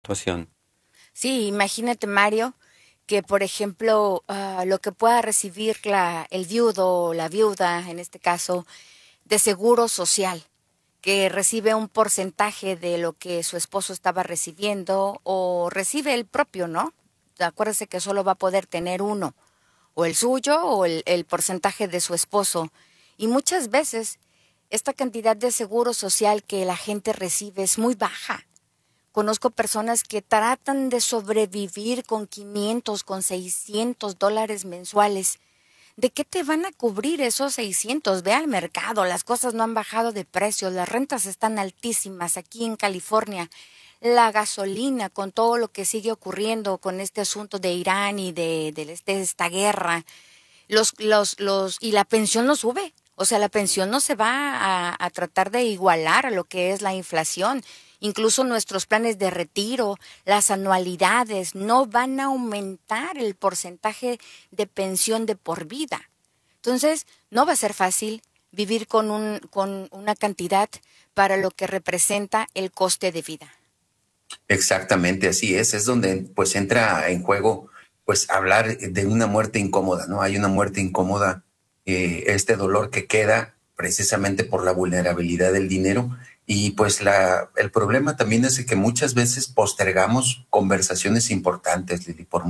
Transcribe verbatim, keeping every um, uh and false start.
situación. Sí, imagínate, Mario, que por ejemplo, ah, lo que pueda recibir la, el viudo o la viuda, en este caso, de seguro social, que recibe un porcentaje de lo que su esposo estaba recibiendo o recibe el propio, ¿no? Acuérdese que solo va a poder tener uno, o el suyo o el, el porcentaje de su esposo. Y muchas veces esta cantidad de seguro social que la gente recibe es muy baja. Conozco personas que tratan de sobrevivir con quinientos, con seiscientos dólares mensuales. ¿De qué te van a cubrir esos seiscientos? Ve al mercado, las cosas no han bajado de precio, las rentas están altísimas aquí en California. La gasolina, con todo lo que sigue ocurriendo con este asunto de Irán y de, de este- esta guerra, los, los, los, y la pensión no sube. O sea, la pensión no se va a, a tratar de igualar a lo que es la inflación. Incluso nuestros planes de retiro, las anualidades, no van a aumentar el porcentaje de pensión de por vida. Entonces, no va a ser fácil vivir con, un, con una cantidad para lo que representa el coste de vida. Exactamente, así es. Es donde pues entra en juego pues hablar de una muerte incómoda, ¿no? Hay una muerte incómoda, eh, este dolor que queda precisamente por la vulnerabilidad del dinero y pues la, el problema también es que muchas veces postergamos conversaciones importantes, Lili, por